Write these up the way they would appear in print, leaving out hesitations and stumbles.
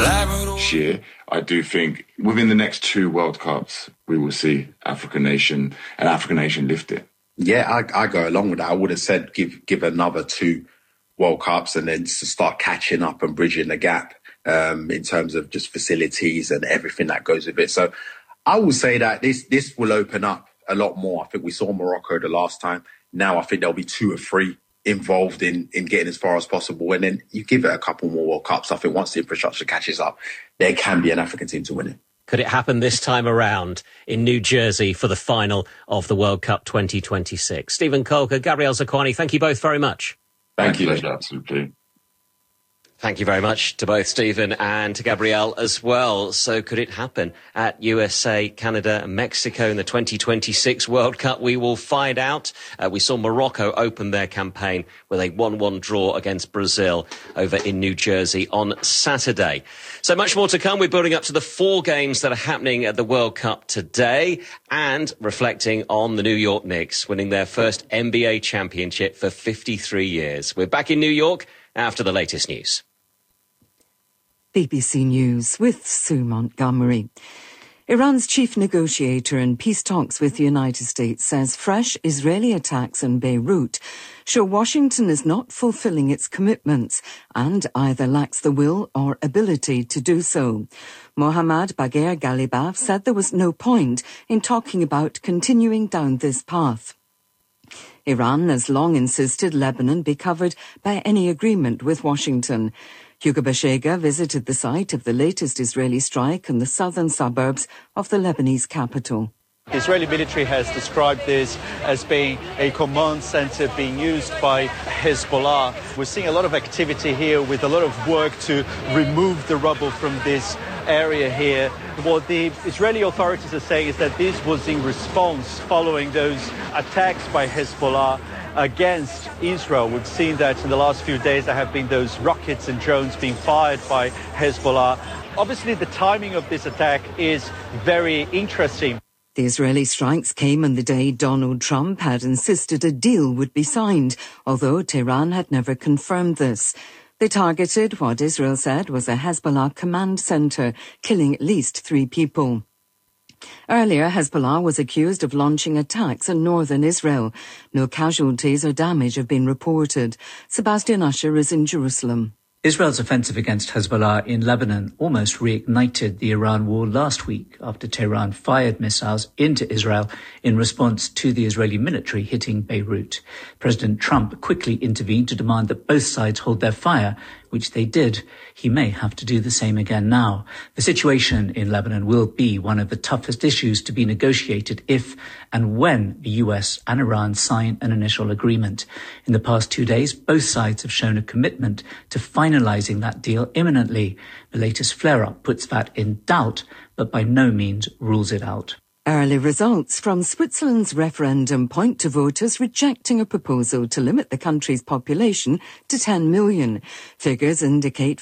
year, I do think within the next 2 World Cups, we will see African nation lift it. Yeah, I go along with that. I would have said give another 2 World Cups and then to start catching up and bridging the gap in terms of just facilities and everything that goes with it. So I will say that this will open up a lot more. I think we saw Morocco the last time. Now I think there'll be 2 or 3 involved in getting as far as possible. And then you give it a couple more World Cups. I think once the infrastructure catches up, there can be an African team to win it. Could it happen this time around in New Jersey for the final of the World Cup 2026? Stephen Colker, Gabriel Zakuani, thank you both very much. Thank you. Absolutely. Thank you very much to both Stephen and to Gabrielle as well. So could it happen at USA, Canada and Mexico in the 2026 World Cup? We will find out. We saw Morocco open their campaign with a 1-1 draw against Brazil over in New Jersey on Saturday. So much more to come. We're building up to the 4 games that are happening at the World Cup today and reflecting on the New York Knicks winning their first NBA championship for 53 years. We're back in New York after the latest news. BBC News with Sue Montgomery. Iran's chief negotiator in peace talks with the United States says fresh Israeli attacks in Beirut show Washington is not fulfilling its commitments and either lacks the will or ability to do so. Mohammad Bagher Ghalibaf said there was no point in talking about continuing down this path. Iran has long insisted Lebanon be covered by any agreement with Washington. Hugo Bashega visited the site of the latest Israeli strike in the southern suburbs of the Lebanese capital. The Israeli military has described this as being a command center being used by Hezbollah. We're seeing a lot of activity here with a lot of work to remove the rubble from this area here. What the Israeli authorities are saying is that this was in response following those attacks by Hezbollah against Israel. We've seen that in the last few days there have been those rockets and drones being fired by Hezbollah. Obviously, the timing of this attack is very interesting. The Israeli strikes came on the day Donald Trump had insisted a deal would be signed, although Tehran had never confirmed this. They targeted what Israel said was a Hezbollah command center, killing at least 3 people. Earlier, Hezbollah was accused of launching attacks in northern Israel. No casualties or damage have been reported. Sebastian Usher is in Jerusalem. Israel's offensive against Hezbollah in Lebanon almost reignited the Iran war last week after Tehran fired missiles into Israel in response to the Israeli military hitting Beirut. President Trump quickly intervened to demand that both sides hold their fire, which they did. He may have to do the same again now. The situation in Lebanon will be one of the toughest issues to be negotiated if and when the US and Iran sign an initial agreement. In the past 2 days, both sides have shown a commitment to finalizing that deal imminently. The latest flare-up puts that in doubt, but by no means rules it out. Early results from Switzerland's referendum point to voters rejecting a proposal to limit the country's population to 10 million. Figures indicate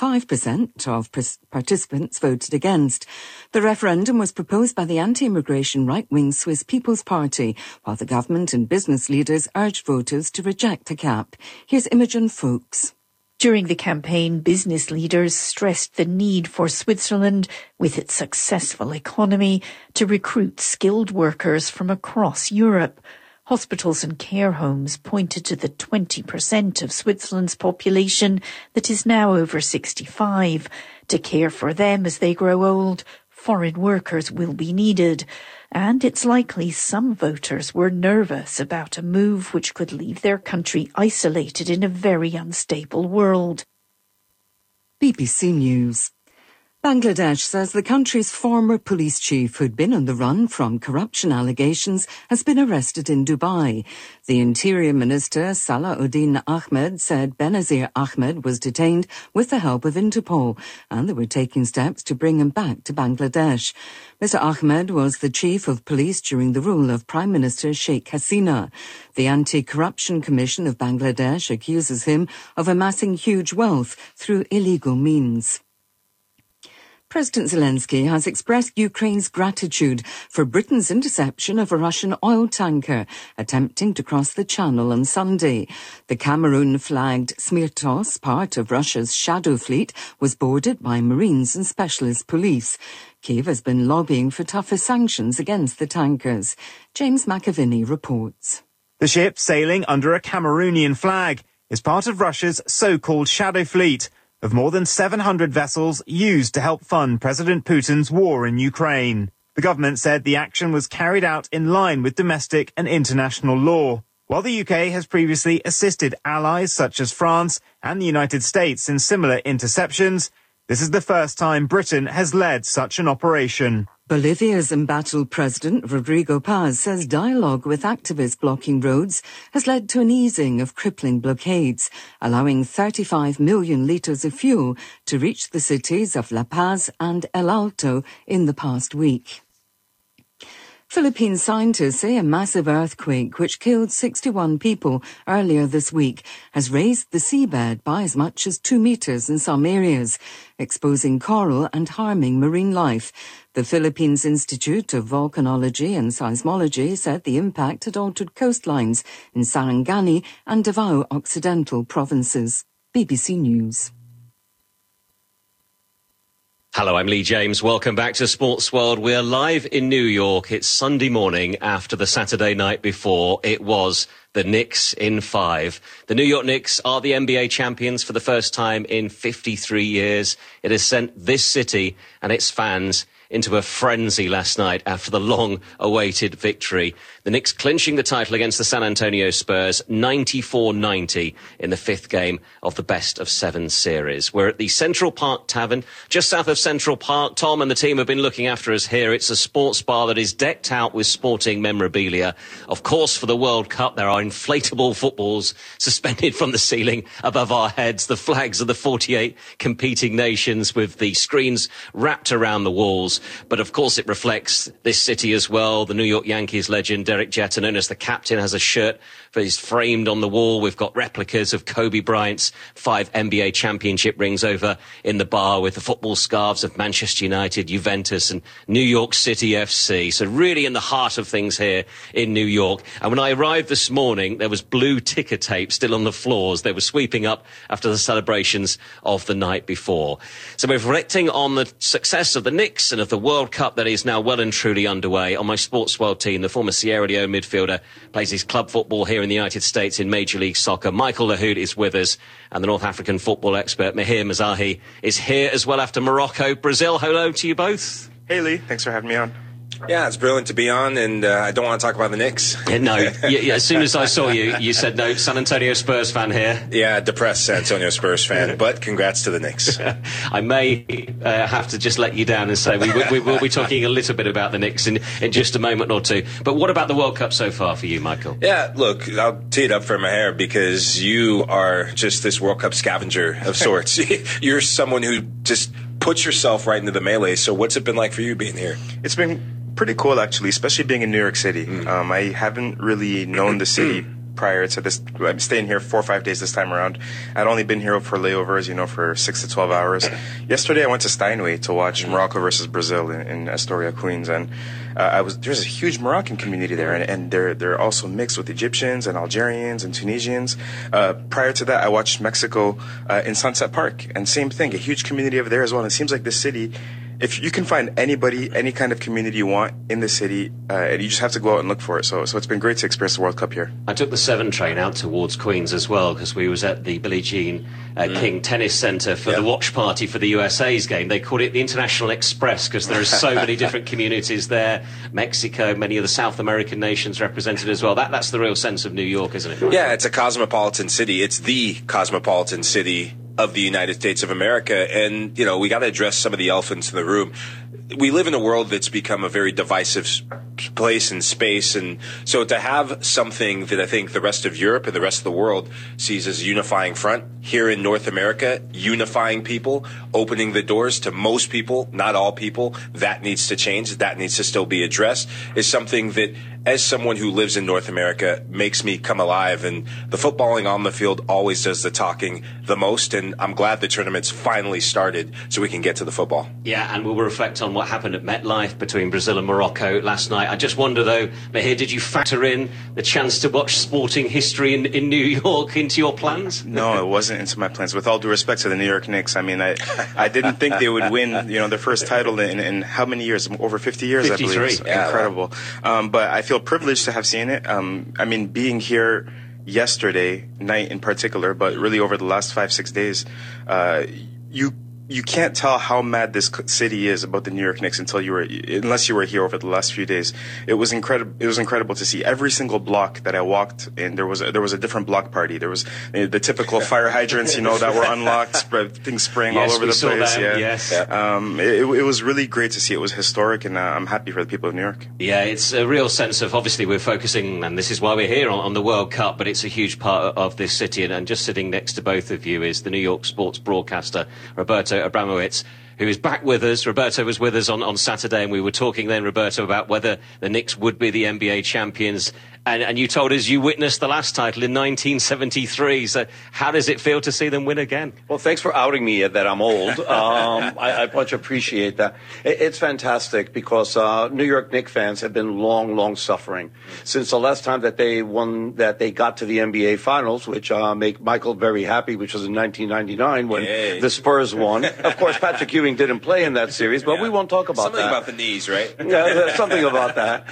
55% of participants voted against. The referendum was proposed by the anti-immigration right-wing Swiss People's Party, while the government and business leaders urged voters to reject the cap. Here's Imogen Fuchs. During the campaign, business leaders stressed the need for Switzerland, with its successful economy, to recruit skilled workers from across Europe. Hospitals and care homes pointed to the 20% of Switzerland's population that is now over 65. To care for them as they grow old, foreign workers will be needed. And it's likely some voters were nervous about a move which could leave their country isolated in a very unstable world. BBC News. Bangladesh says the country's former police chief, who'd been on the run from corruption allegations, has been arrested in Dubai. The Interior Minister, Salahuddin Ahmed, said Benazir Ahmed was detained with the help of Interpol, and they were taking steps to bring him back to Bangladesh. Mr. Ahmed was the chief of police during the rule of Prime Minister Sheikh Hasina. The Anti-Corruption Commission of Bangladesh accuses him of amassing huge wealth through illegal means. President Zelensky has expressed Ukraine's gratitude for Britain's interception of a Russian oil tanker attempting to cross the Channel on Sunday. The Cameroon-flagged Smirtos, part of Russia's Shadow Fleet, was boarded by Marines and specialist police. Kiev has been lobbying for tougher sanctions against the tankers. James McAvinney reports. The ship, sailing under a Cameroonian flag, is part of Russia's so-called Shadow Fleet, of more than 700 vessels used to help fund President Putin's war in Ukraine. The government said the action was carried out in line with domestic and international law. While the UK has previously assisted allies such as France and the United States in similar interceptions, this is the first time Britain has led such an operation. Bolivia's embattled president, Rodrigo Paz, says dialogue with activists blocking roads has led to an easing of crippling blockades, allowing 35 million litres of fuel to reach the cities of La Paz and El Alto in the past week. Philippine scientists say a massive earthquake, which killed 61 people earlier this week, has raised the seabed by as much as 2 metres in some areas, exposing coral and harming marine life. The Philippines Institute of Volcanology and Seismology said the impact had altered coastlines in Sarangani and Davao Occidental provinces. BBC News. Hello, I'm Lee James. Welcome back to Sports World. We're live in New York. It's Sunday morning after the Saturday night before. It was the Knicks in 5. The New York Knicks are the NBA champions for the first time in 53 years. It has sent this city and its fans into a frenzy last night after the long-awaited victory. The Knicks clinching the title against the San Antonio Spurs, 94-90 in the 5th game of the best-of-7 series. We're at the Central Park Tavern, just south of Central Park. Tom and the team have been looking after us here. It's a sports bar that is decked out with sporting memorabilia. Of course, for the World Cup, there are inflatable footballs suspended from the ceiling above our heads, the flags of the 48 competing nations with the screens wrapped around the walls. But of course it reflects this city as well. The New York Yankees legend Derek Jeter, known as the captain, has a shirt that is framed on the wall. We've got replicas of Kobe Bryant's 5 NBA championship rings over in the bar, with the football scarves of Manchester United, Juventus and New York City FC. So really in the heart of things here in New York. And when I arrived this morning, there was blue ticker tape still on the floors. They were sweeping up after the celebrations of the night before. So we're reflecting on the success of the Knicks and of the World Cup that is now well and truly underway. On my Sports World team, the former Sierra Leone midfielder plays his club football here in the United States in Major League Soccer. Michael Lahoud is with us, and the North African football expert Mahir Mazahi is here as well after Morocco. Brazil, hello to you both. Hey Lee, thanks for having me on. Yeah, it's brilliant to be on, and I don't want to talk about the Knicks. Yeah, no, as soon as I saw you, you said no, San Antonio Spurs fan here. Yeah, depressed San Antonio Spurs fan, but congrats to the Knicks. I may have to just let you down and say we will be talking a little bit about the Knicks in just a moment or two. But what about the World Cup so far for you, Michael? Yeah, look, I'll tee it up for Mahir, because you are just this World Cup scavenger of sorts. You're someone who just puts yourself right into the melee. So what's it been like for you being here? It's been pretty cool, actually, especially being in New York City. I haven't really known the city prior to this. I'm staying here 4 or 5 days this time around. I'd only been here for layovers, for 6 to 12 hours. Yesterday I went to Steinway to watch Morocco versus Brazil in Astoria, Queens, and there's a huge Moroccan community there, and they're also mixed with Egyptians and Algerians and Tunisians. Prior to that, I watched Mexico in Sunset Park, and same thing, a huge community over there as well. And it seems like this city, if you can find anybody, any kind of community you want in the city, you just have to go out and look for it. So it's been great to experience the World Cup here. I took the 7 train out towards Queens as well, because we was at the Billie Jean King Tennis Centre for the watch party for the USA's game. They called it the International Express because there are so many different communities there. Mexico, many of the South American nations represented as well. That's the real sense of New York, isn't it? Yeah, it's a cosmopolitan city. It's the cosmopolitan city of the United States of America. And, we got to address some of the elephants in the room. we live in a world that's become a very divisive place and space, and so to have something that I think the rest of Europe and the rest of the world sees as a unifying front, here in North America, unifying people, opening the doors to most people, not all people, that needs to change, that needs to still be addressed, is something that, as someone who lives in North America, makes me come alive. And the footballing on the field always does the talking the most, and I'm glad the tournament's finally started so we can get to the football. Yeah, and we'll reflect on what happened at MetLife between Brazil and Morocco last night. I just wonder, though, Mahir, did you factor in the chance to watch sporting history in New York into your plans? No, it wasn't into my plans. With all due respect to the New York Knicks, I mean, I didn't think they would win, their first title in how many years? Over 50 years, 53. I believe. It's incredible. But I feel privileged to have seen it. I mean, being here yesterday night in particular, but really over the last 5-6 days, you can't tell how mad this city is about the New York Knicks unless you were here over the last few days. It was incredible. It was incredible to see every single block that I walked in. There was a different block party. There was the typical fire hydrants, that were unlocked, things spraying all over the place. Yeah. Yes. It was really great to see. It was historic, and I'm happy for the people of New York. Yeah, it's a real sense of, obviously we're focusing, and this is why we're here, on the World Cup, but it's a huge part of this city. And just sitting next to both of you is the New York sports broadcaster, Roberto Abramowitz, who is back with us. Roberto was with us on Saturday, and we were talking then, Roberto, about whether the Knicks would be the NBA champions. And you told us you witnessed the last title in 1973. So how does it feel to see them win again? Well, thanks for outing me that I'm old. I much appreciate that. It's fantastic because New York Knicks fans have been long suffering since the last time that they got to the NBA Finals, which make Michael very happy, which was in 1999 when the Spurs won. Of course, Patrick Ewing didn't play in that series, but we won't talk about something that. Something about the knees, right? Yeah, something about that.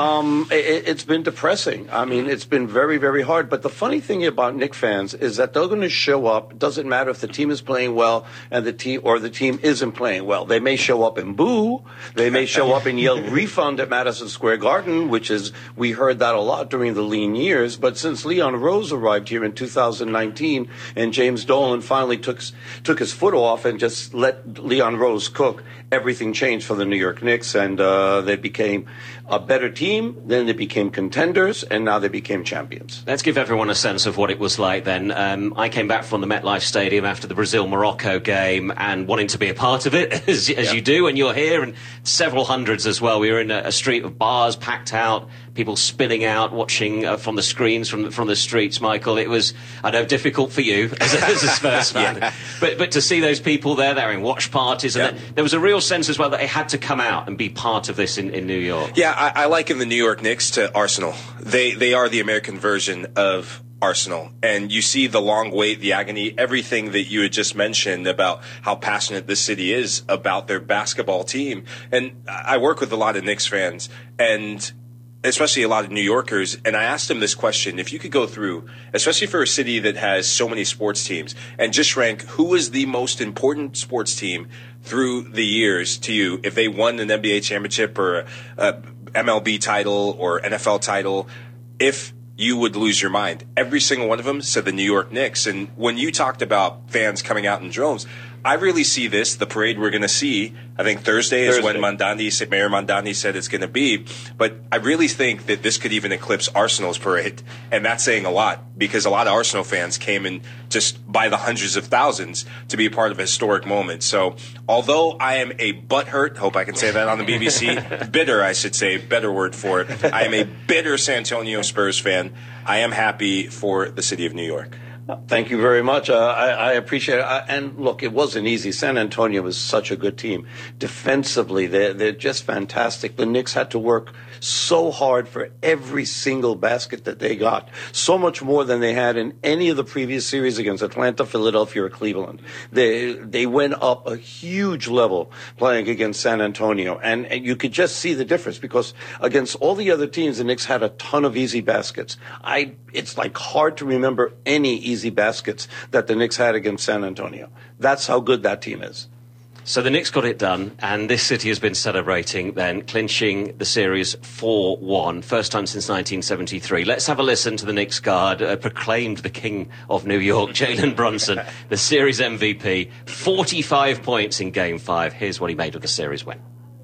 It's been depressing. I mean, it's been very, very hard. But the funny thing about Knicks fans is that they're going to show up. It doesn't matter if the team is playing well and the team isn't playing well. They may show up and boo. They may show up and yell refund at Madison Square Garden, we heard that a lot during the lean years. But since Leon Rose arrived here in 2019 and James Dolan finally took his foot off and just let Leon Rose cook, everything changed for the New York Knicks, and they became a better team. Then they became contenders, and now they became champions. Let's give everyone a sense of what it was like then. I came back from the MetLife Stadium after the Brazil-Morocco game and wanting to be a part of it, as you do, and you're here, and several hundreds as well. We were in a street of bars packed out, people spilling out, watching from the screens from the streets, Michael. It was, I know, difficult for you as a Spurs fan, but to see those people there, they're in watch parties, and there was a real sense as well that they had to come out and be part of this in New York. Yeah, I liken the New York Knicks to Arsenal. They are the American version of Arsenal. And you see the long wait, the agony, everything that you had just mentioned about how passionate this city is about their basketball team. And I work with a lot of Knicks fans, and especially a lot of New Yorkers, and I asked them this question: if you could go through, especially for a city that has so many sports teams, and just rank who is the most important sports team through the years to you, if they won an NBA championship or a MLB title or NFL title, if you would lose your mind. Every single one of them said the New York Knicks. And when you talked about fans coming out in droves, I really see this, the parade we're going to see, I think Thursday is when Mayor Mandani said it's going to be. But I really think that this could even eclipse Arsenal's parade. And that's saying a lot, because a lot of Arsenal fans came in just by the hundreds of thousands to be a part of a historic moment. So although I am a butthurt, hope I can say that on the BBC, bitter, I should say, better word for it. I am a bitter San Antonio Spurs fan. I am happy for the city of New York. Thank you very much. I appreciate it. And look, it wasn't easy. San Antonio was such a good team. Defensively, they're just fantastic. The Knicks had to work so hard for every single basket that they got. So much more than they had in any of the previous series against Atlanta, Philadelphia, or Cleveland. They went up a huge level playing against San Antonio. And you could just see the difference, because against all the other teams, the Knicks had a ton of easy baskets. It's like hard to remember any easy baskets that the Knicks had against San Antonio. That's how good that team is. So the Knicks got it done, and this city has been celebrating then, clinching the series 4-1, first time since 1973. Let's have a listen to the Knicks guard, proclaimed the king of New York, Jalen Brunson, the series MVP, 45 points in Game 5. Here's what he made of the series win.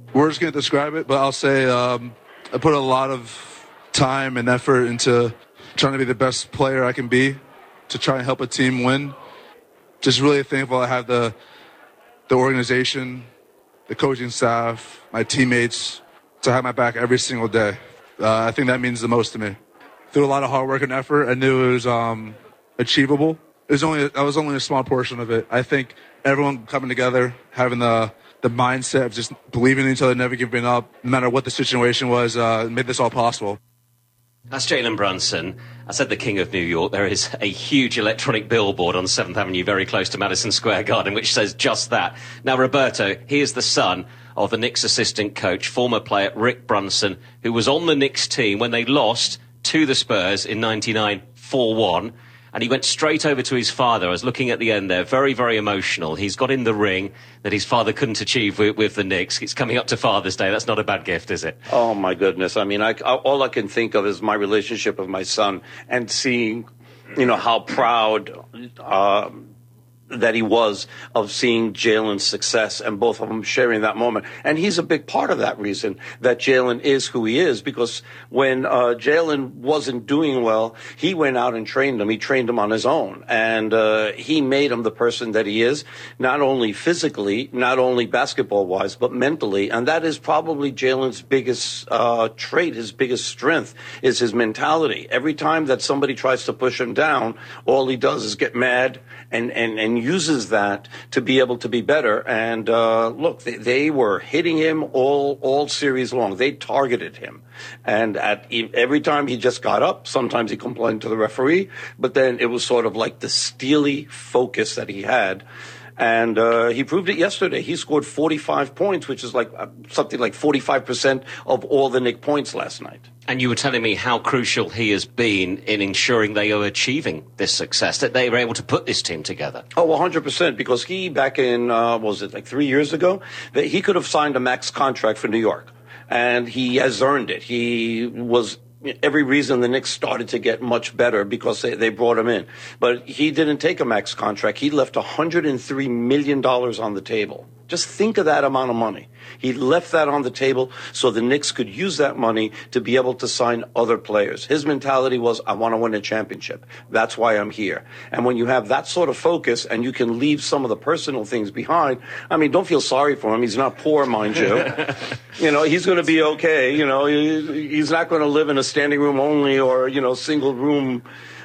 words can't describe it, but I'll say I put a lot of time and effort into trying to be the best player I can be to try and help a team win. Just really thankful I have the organization, the coaching staff, my teammates to have my back every single day. I think that means the most to me. Through a lot of hard work and effort, I knew it was achievable. I was only a small portion of it. I think everyone coming together, having the mindset of just believing in each other, never giving up, no matter what the situation was, made this all possible. That's Jalen Brunson. I said the King of New York. There is a huge electronic billboard on 7th Avenue very close to Madison Square Garden which says just that. Now, Roberto, he is the son of the Knicks assistant coach, former player Rick Brunson, who was on the Knicks team when they lost to the Spurs in 99 4-1. And he went straight over to his father. I was looking at the end there, very, very emotional. He's got in the ring that his father couldn't achieve with the Knicks. It's coming up to Father's Day. That's not a bad gift, is it? Oh, my goodness. I mean, all I can think of is my relationship with my son and seeing, how proud that he was of seeing Jalen's success and both of them sharing that moment. And he's a big part of that reason that Jalen is who he is, because when Jalen wasn't doing well, he went out and trained him. He trained him on his own. And he made him the person that he is, not only physically, not only basketball-wise, but mentally. And that is probably Jalen's biggest trait, his biggest strength, is his mentality. Every time that somebody tries to push him down, all he does is get mad and uses that to be able to be better. And look, they were hitting him all series long. They targeted him. And every time he just got up, sometimes he complained to the referee, but then it was sort of like the steely focus that he had. And he proved it yesterday. He scored 45 points, which is like something like 45% of all the Knicks points last night. And you were telling me how crucial he has been in ensuring they are achieving this success, that they were able to put this team together. Oh, 100%, because he, back in, was it like 3 years ago, that he could have signed a max contract for New York. And he has earned it. He was every reason the Knicks started to get much better because they brought him in. But he didn't take a max contract. He left $103 million on the table. Just think of that amount of money. He left that on the table so the Knicks could use that money to be able to sign other players. His mentality was, I want to win a championship. That's why I'm here. And when you have that sort of focus and you can leave some of the personal things behind, I mean, don't feel sorry for him. He's not poor, mind you. He's going to be okay. He's not going to live in a standing room only or, single room.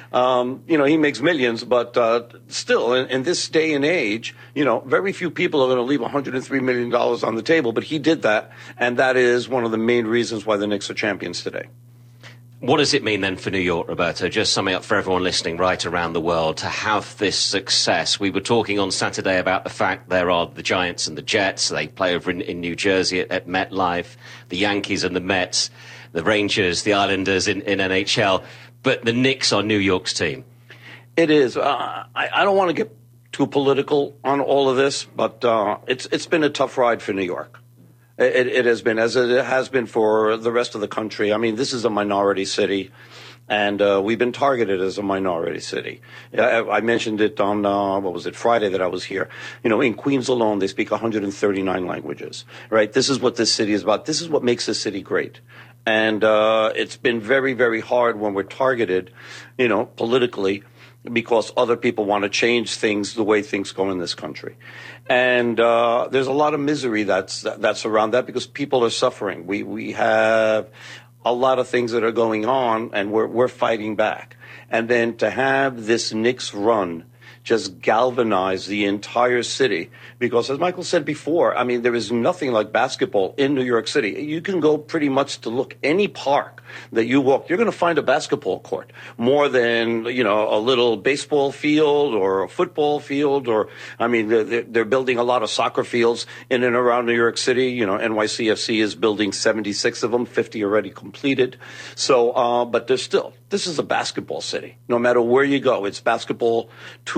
He makes millions, but still, in this day and age, very few people are going to leave $103 million on the table, but he did that, and that is one of the main reasons why the Knicks are champions today. What does it mean then for New York, Roberto? Just summing up for everyone listening right around the world to have this success. We were talking on Saturday about the fact there are the Giants and the Jets. They play over in New Jersey at MetLife, the Yankees and the Mets, the Rangers, the Islanders in NHL. But the Knicks are New York's team. It is. I don't want to get too political on all of this, but it's been a tough ride for New York. It has been, as it has been for the rest of the country. I mean, this is a minority city, and we've been targeted as a minority city. I mentioned it on, Friday that I was here. In Queens alone, they speak 139 languages, right? This is what this city is about. This is what makes this city great. And it's been very, very hard when we're targeted, politically, because other people want to change things the way things go in this country. And there's a lot of misery that's around that because people are suffering. We have a lot of things that are going on, and we're fighting back. And then to have this Knicks run just galvanize the entire city. Because as Michael said before, I mean, there is nothing like basketball in New York City. You can go pretty much to look any park that you walk, you're going to find a basketball court more than, a little baseball field or a football field or, I mean, they're building a lot of soccer fields in and around New York City. NYCFC is building 76 of them, 50 already completed. So, but there's still, this is a basketball city. No matter where you go, it's basketball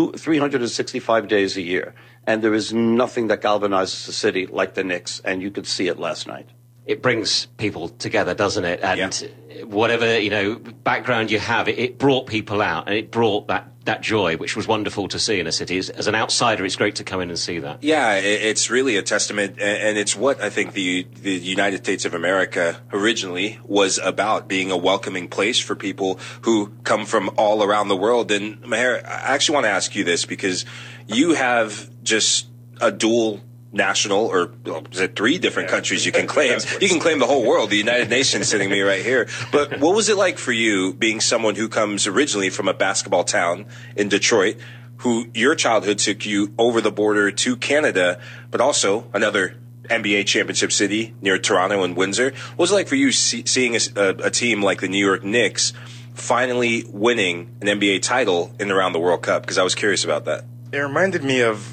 365 days a year. And there is nothing that galvanizes the city like the Knicks, and you could see it last night. It brings people together, doesn't it? And whatever, background you have, it brought people out, and it brought that joy, which was wonderful to see in a city. As an outsider, it's great to come in and see that. Yeah, it's really a testament, and it's what I think the United States of America originally was about, being a welcoming place for people who come from all around the world. And Maher, I actually want to ask you this, because you have just a dual national, or is it 3 different countries you can claim? You can claim the whole world, the United Nations sitting me right here. But what was it like for you, being someone who comes originally from a basketball town in Detroit, who your childhood took you over the border to Canada, but also another NBA championship city near Toronto and Windsor? What was it like for you seeing a team like the New York Knicks finally winning an NBA title in around the World Cup? Because I was curious about that. It reminded me of,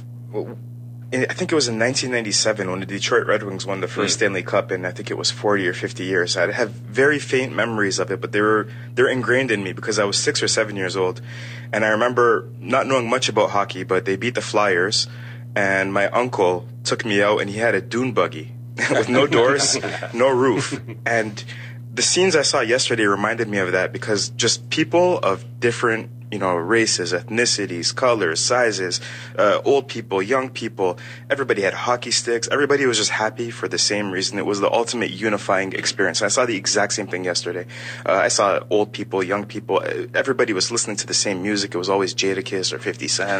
I think it was in 1997 when the Detroit Red Wings won the first Stanley Cup in, I think it was 40 or 50 years. I have very faint memories of it, but they're ingrained in me because I was 6 or 7 years old. And I remember not knowing much about hockey, but they beat the Flyers, and my uncle took me out, and he had a dune buggy with no doors, no roof. And the scenes I saw yesterday reminded me of that, because just people of different, races, ethnicities, colors, sizes, old people, young people, everybody had hockey sticks. Everybody was just happy for the same reason. It was the ultimate unifying experience. I saw the exact same thing yesterday. I saw old people, young people. Everybody was listening to the same music. It was always Jadakiss or 50 Cent,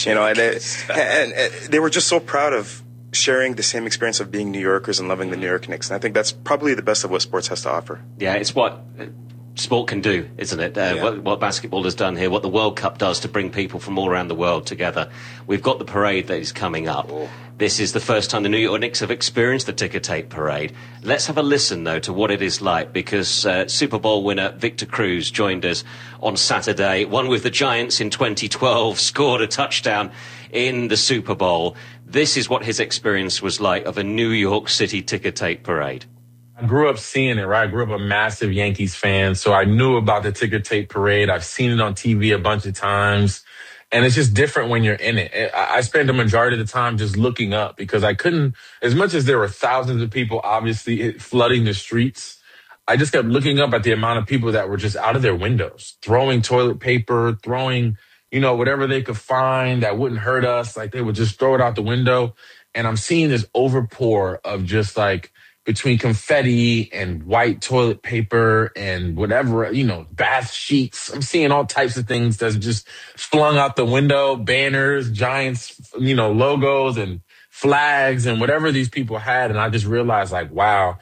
or, and they were just so proud of sharing the same experience of being New Yorkers and loving the New York Knicks. And I think that's probably the best of what sports has to offer. Yeah, it's what sport can do, isn't it? What basketball has done here, what the World Cup does to bring people from all around the world together. We've got the parade that is coming up. This is the first time the New York Knicks have experienced the ticker tape parade. Let's have a listen, though, to what it is like, because Super Bowl winner Victor Cruz joined us on Saturday, won with the Giants in 2012, scored a touchdown in the Super Bowl. This is what his experience was like of a New York City ticker tape parade. I grew up seeing it, right? I grew up a massive Yankees fan, so I knew about the ticker tape parade. I've seen it on TV a bunch of times, and it's just different when you're in it. I spent the majority of the time just looking up, because I couldn't, as much as there were thousands of people obviously flooding the streets, I just kept looking up at the amount of people that were just out of their windows, throwing toilet paper, throwing, whatever they could find that wouldn't hurt us. Like, they would just throw it out the window. And I'm seeing this overpour of just like, between confetti and white toilet paper and whatever, bath sheets. I'm seeing all types of things that's just flung out the window, banners, Giants, logos and flags and whatever these people had. And I just realized, like, wow,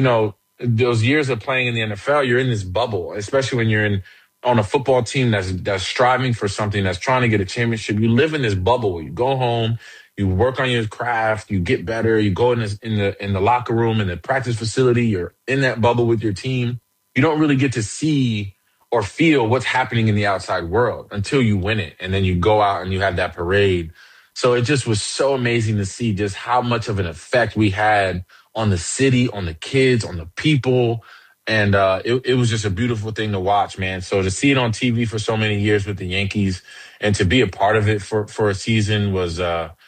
those years of playing in the NFL, you're in this bubble, especially when you're on a football team that's striving for something, that's trying to get a championship. You live in this bubble where you go home, you work on your craft, you get better, you go in the locker room, in the practice facility, you're in that bubble with your team. You don't really get to see or feel what's happening in the outside world until you win it. And then you go out and you have that parade. So it just was so amazing to see just how much of an effect we had on the city, on the kids, on the people. And it was just a beautiful thing to watch, man. So to see it on TV for so many years with the Yankees and to be a part of it for a season was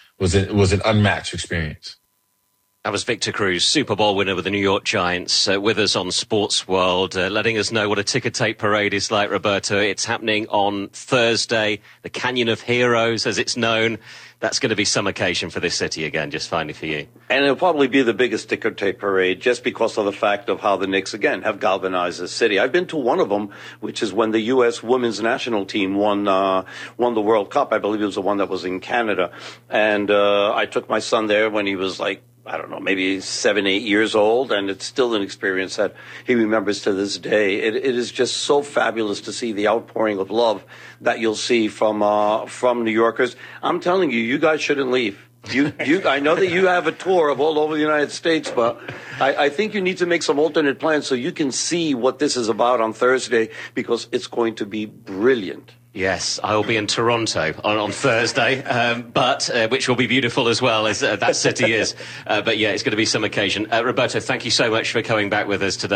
an unmatched experience. That was Victor Cruz, Super Bowl winner with the New York Giants, with us on Sports World, letting us know what a ticker tape parade is like, Roberto. It's happening on Thursday, the Canyon of Heroes, as it's known. That's going to be some occasion for this city again, just finally for you. And it'll probably be the biggest ticker tape parade just because of the fact of how the Knicks, again, have galvanized the city. I've been to one of them, which is when the U.S. women's national team won the World Cup. I believe it was the one that was in Canada. And I took my son there when he was like, I don't know, maybe 7, 8 years old, and it's still an experience that he remembers to this day. It is just so fabulous to see the outpouring of love that you'll see from New Yorkers. I'm telling you, you guys shouldn't leave. I know that you have a tour of all over the United States, but I think you need to make some alternate plans so you can see what this is about on Thursday, because it's going to be brilliant. Yes, I will be in Toronto on Thursday, but which will be beautiful as well, as that city is. But yeah, it's going to be some occasion. Roberto, thank you so much for coming back with us today.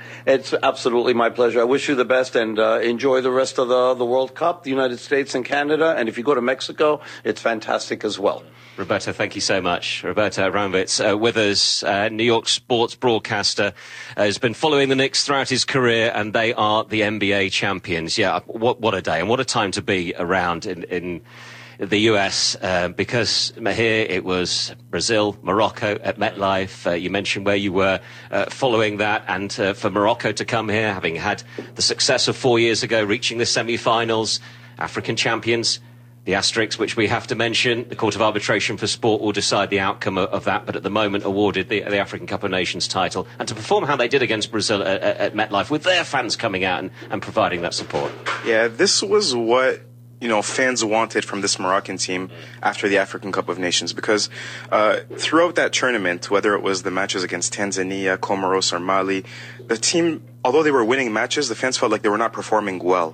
It's absolutely my pleasure. I wish you the best, and enjoy the rest of the World Cup, the United States and Canada. And if you go to Mexico, it's fantastic as well. Roberto, thank you so much. Roberto Abramowitz with us, New York sports broadcaster, has been following the Knicks throughout his career, and they are the NBA champions. Yeah, what a day and what a time to be around in the US, because here it was Brazil, Morocco at MetLife. You mentioned where you were following that, and for Morocco to come here, having had the success of 4 years ago, reaching the semi-finals, African champions. The asterisk, which we have to mention, the Court of Arbitration for Sport will decide the outcome of that, but at the moment awarded the African Cup of Nations title. And to perform how they did against Brazil at MetLife, with their fans coming out and providing that support. Yeah, this was what fans wanted from this Moroccan team after the African Cup of Nations, because throughout that tournament, whether it was the matches against Tanzania, Comoros, or Mali, the team, although they were winning matches, the fans felt like they were not performing well.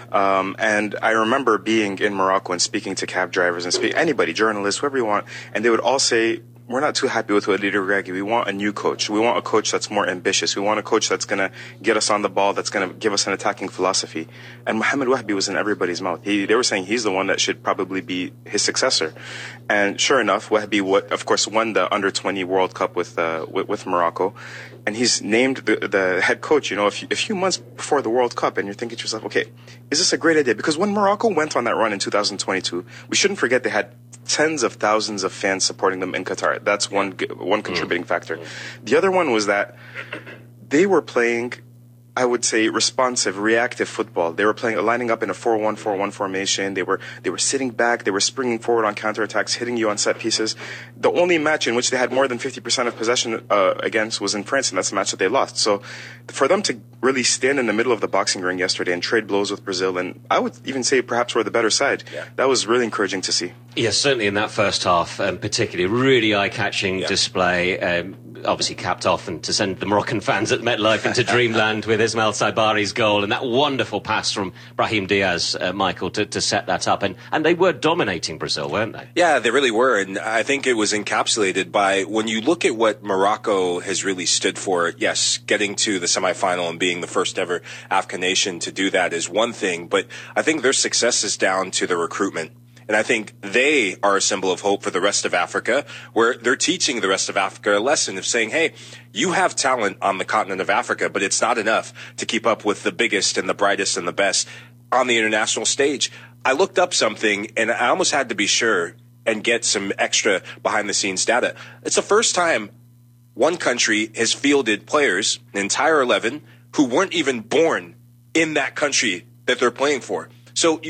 And I remember being in Morocco and speaking to cab drivers and anybody, journalists, whoever you want, and they would all say, we're not too happy with Walid Regragui. We want a new coach. We want a coach that's more ambitious. We want a coach that's going to get us on the ball, that's going to give us an attacking philosophy. And Mohamed Wahbi was in everybody's mouth. They were saying he's the one that should probably be his successor. And sure enough, Wahbi, of course, won the Under-20 World Cup with Morocco. And he's named the head coach, a few months before the World Cup. And you're thinking to yourself, okay, is this a great idea? Because when Morocco went on that run in 2022, we shouldn't forget they had tens of thousands of fans supporting them in Qatar. That's one contributing factor. The other one was that they were playing, I would say, responsive, reactive football. They were lining up in a 4-1-4-1 formation. They were sitting back. They were springing forward on counterattacks, hitting you on set pieces. The only match in which they had more than 50% of possession against was in France, and that's the match that they lost. So for them to really stand in the middle of the boxing ring yesterday and trade blows with Brazil, and I would even say perhaps we're the better side, that was really encouraging to see. Yes, certainly in that first half, particularly really eye-catching display, obviously capped off, and to send the Moroccan fans at MetLife into dreamland with Ismail Saibari's goal and that wonderful pass from Brahim Diaz, Michael, to set that up. And they were dominating Brazil, weren't they? Yeah, they really were. And I think it was encapsulated by, when you look at what Morocco has really stood for, yes, getting to the semifinal and being the first ever African nation to do that is one thing. But I think their success is down to the recruitment. And I think they are a symbol of hope for the rest of Africa, where they're teaching the rest of Africa a lesson of saying, hey, you have talent on the continent of Africa, but it's not enough to keep up with the biggest and the brightest and the best on the international stage. I looked up something, and I almost had to be sure and get some extra behind-the-scenes data. It's the first time one country has fielded players, an entire 11, who weren't even born in that country that they're playing for. So